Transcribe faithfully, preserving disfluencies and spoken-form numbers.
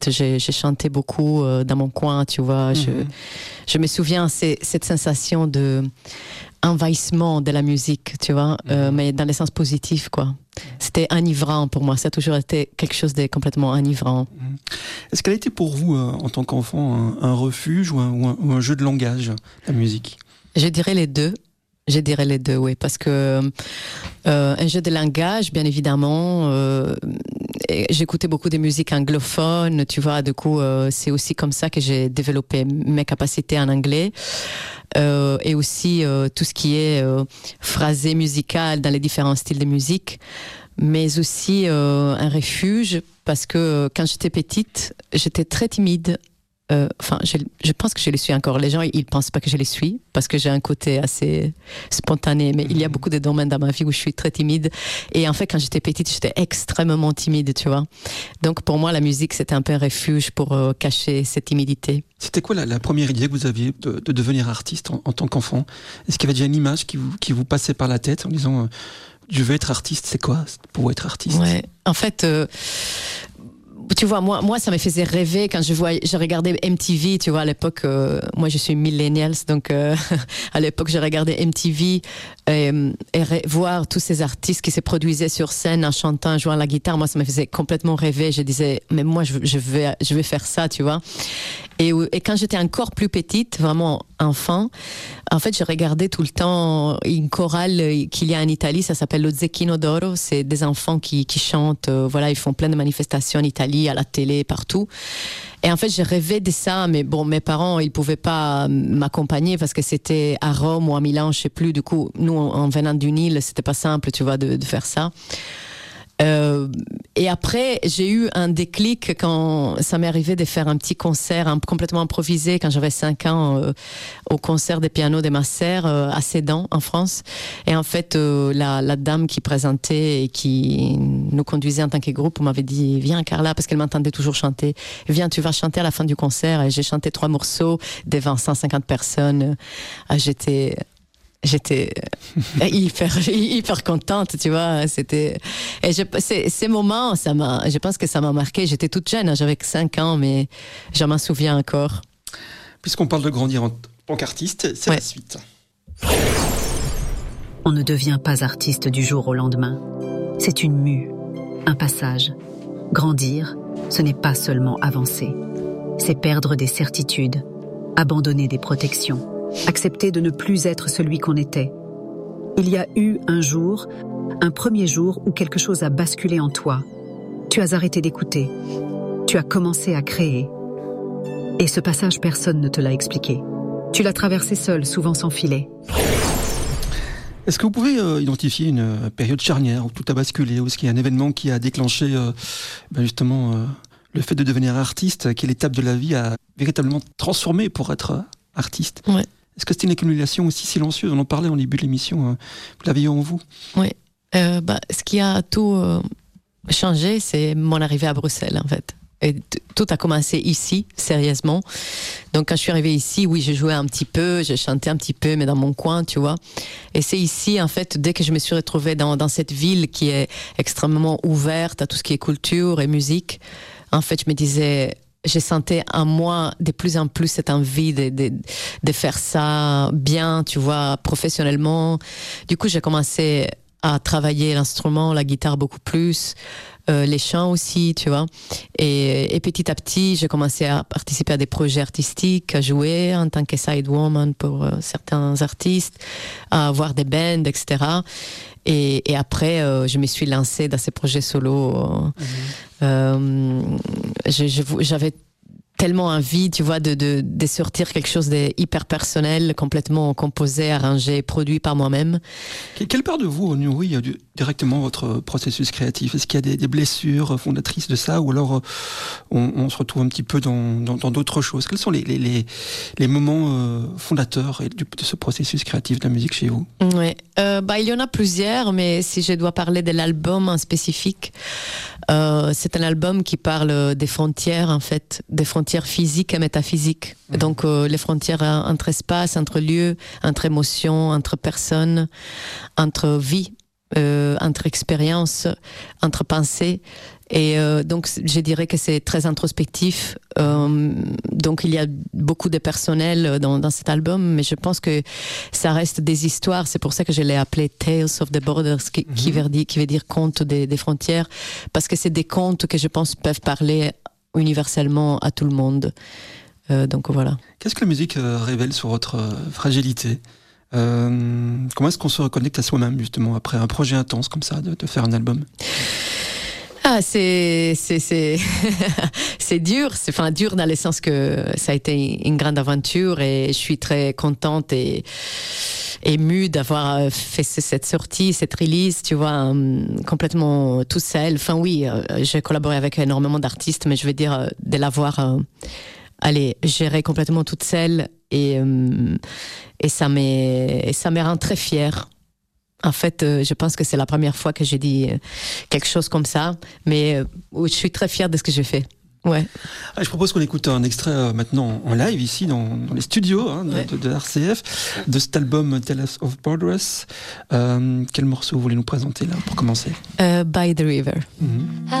j'ai, j'ai chanté beaucoup euh, dans mon coin, tu vois. Mm-hmm. Je, je me souviens, c'est cette sensation de envahissement de la musique, tu vois, mm-hmm. euh, mais dans le sens positif, quoi. C'était enivrant pour moi, ça a toujours été quelque chose de complètement enivrant. Est-ce qu'elle a été pour vous, euh, en tant qu'enfant, un, un refuge ou un, ou, un, ou un jeu de langage, la musique? Je dirais les deux. Je dirais les deux, oui, parce que euh, un jeu de langage, bien évidemment, euh, j'écoutais beaucoup de musique anglophone, tu vois, du coup, euh, c'est aussi comme ça que j'ai développé mes capacités en anglais. Euh, et aussi euh, tout ce qui est euh, phrasé musical dans les différents styles de musique, mais aussi euh, un refuge, parce que euh, quand j'étais petite, j'étais très timide. Euh, enfin, je, je pense que je le suis encore. Les gens, ils pensent pas que je le suis, parce que j'ai un côté assez spontané, mais il y a beaucoup de domaines dans ma vie où je suis très timide. Et en fait, quand j'étais petite, j'étais extrêmement timide, tu vois. Donc, pour moi, la musique, c'était un peu un refuge pour euh, cacher cette timidité. C'était quoi la, la première idée que vous aviez de, de devenir artiste en, en tant qu'enfant? Est-ce qu'il y avait déjà une image qui vous, qui vous passait par la tête en disant euh, je veux être artiste? C'est quoi pour être artiste? Ouais, en fait... Euh, Tu vois, moi, moi, ça me faisait rêver quand je voyais, je regardais M T V, tu vois, à l'époque, euh, moi, je suis millennials, donc, euh, à l'époque, je regardais M T V, euh, et ré- voir tous ces artistes qui se produisaient sur scène en chantant, en jouant la guitare, moi, ça me faisait complètement rêver. Je disais, mais moi, je, je vais, je vais faire ça, tu vois. Et, et quand j'étais encore plus petite, vraiment enfant, en fait, je regardais tout le temps une chorale qu'il y a en Italie, ça s'appelle le Zecchino d'Oro, c'est des enfants qui, qui chantent, euh, voilà, ils font plein de manifestations en Italie, à la télé, partout. Et en fait, j'ai rêvé de ça, mais bon, mes parents, ils pouvaient pas m'accompagner parce que c'était à Rome ou à Milan, je sais plus. Du coup, nous, en venant du Nil, c'était pas simple, tu vois, de, de faire ça. Euh, et après, j'ai eu un déclic quand ça m'est arrivé de faire un petit concert un, complètement improvisé quand j'avais cinq ans euh, au concert des pianos de ma sœur euh, à Sedan, en France. Et en fait, euh, la, la dame qui présentait et qui nous conduisait en tant que groupe m'avait dit « Viens Carla », parce qu'elle m'entendait toujours chanter. « Viens, tu vas chanter à la fin du concert ». Et j'ai chanté trois morceaux devant cent cinquante personnes. Ah, j'étais... J'étais hyper, hyper contente, tu vois. C'était, et je, ces, ces moments, ça m'a, je pense que ça m'a marqué. J'étais toute jeune, j'avais cinq ans, mais je m'en souviens encore. Puisqu'on parle de grandir en tant qu'artiste, c'est ouais. La suite. On ne devient pas artiste du jour au lendemain. C'est une mue, un passage. Grandir, ce n'est pas seulement avancer. C'est perdre des certitudes, abandonner des protections. Accepter de ne plus être celui qu'on était. Il y a eu un jour, un premier jour où quelque chose a basculé en toi. Tu as arrêté d'écouter. Tu as commencé à créer. Et ce passage, personne ne te l'a expliqué. Tu l'as traversé seul, souvent sans filet. Est-ce que vous pouvez euh, identifier une euh, période charnière où tout a basculé, où est-ce qu'il y a un événement qui a déclenché euh, ben justement euh, le fait de devenir artiste? Quelle étape de la vie a véritablement transformé pour être euh, artiste? Ouais. Est-ce que c'était une accumulation aussi silencieuse? On en parlait en début de l'émission. Hein. Vous l'aviez en vous? Oui. Euh, bah, ce qui a tout euh, changé, c'est mon arrivée à Bruxelles, en fait. Et t- tout a commencé ici, sérieusement. Donc, quand je suis arrivée ici, oui, je jouais un petit peu, je chantais un petit peu, mais dans mon coin, tu vois. Et c'est ici, en fait, dès que je me suis retrouvée dans, dans cette ville qui est extrêmement ouverte à tout ce qui est culture et musique, en fait, je me disais... J'ai senti en moi de plus en plus cette envie de, de, de faire ça bien, tu vois, professionnellement. Du coup, j'ai commencé à travailler l'instrument, la guitare beaucoup plus, euh, les chants aussi, tu vois. Et, et petit à petit, j'ai commencé à participer à des projets artistiques, à jouer en tant que sidewoman pour euh, certains artistes, à avoir des bands, et cetera. Et, et après, euh, je me suis lancée dans ces projets solo. Euh, mmh. euh, je, je, j'avais tellement envie, tu vois, de, de, de sortir quelque chose de hyper personnel, complètement composé, arrangé, produit par moi-même. Quelle part de vous nourrit directement votre processus créatif? Est-ce qu'il y a des, des blessures fondatrices de ça, ou alors on, on se retrouve un petit peu dans, dans, dans d'autres choses? Quels sont les, les, les, les moments fondateurs de ce processus créatif de la musique chez vous? Ouais, euh, bah, il y en a plusieurs, mais si je dois parler de l'album en spécifique, euh, c'est un album qui parle des frontières, en fait, des frontières physiques et métaphysiques. Mmh. Donc, euh, les frontières entre espace, entre lieux, entre émotions, entre personnes, entre vie, euh, entre expériences, entre pensées. Et euh, donc, je dirais que c'est très introspectif. Euh, donc, il y a beaucoup de personnel dans, dans cet album, mais je pense que ça reste des histoires. C'est pour ça que je l'ai appelé Tales of the Borders, qui, mm-hmm. qui, veut dire, qui veut dire contes des, des frontières, parce que c'est des contes que je pense peuvent parler universellement à tout le monde. Euh, donc voilà. Qu'est-ce que la musique euh, révèle sur votre euh, fragilité ? euh, Comment est-ce qu'on se reconnecte à soi-même, justement, après un projet intense comme ça, de, de faire un album ? Ah, c'est c'est c'est c'est dur, c'est enfin dur dans le sens que ça a été une grande aventure et je suis très contente et émue d'avoir fait cette sortie, cette release, tu vois, complètement tout seul. Enfin oui, j'ai collaboré avec énormément d'artistes, mais je veux dire de l'avoir allez, géré complètement toute seule et et ça m'est et ça me rend très fière. En fait, euh, je pense que c'est la première fois que j'ai dit euh, quelque chose comme ça, mais euh, je suis très fière de ce que j'ai fait. Ouais. Ah, je propose qu'on écoute un extrait euh, maintenant en live ici dans, dans les studios hein, de, ouais. de, de R C F de cet album Tales of Borders. Euh, quel morceau vous voulez nous présenter là pour commencer ? euh, By the River. Mm-hmm.